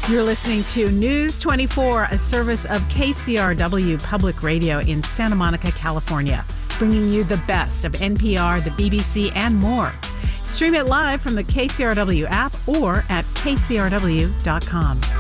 You're listening to News 24, a service of KCRW Public Radio in Santa Monica, California, bringing you the best of NPR, the BBC, and more. Stream it live from the KCRW app or at kcrw.com.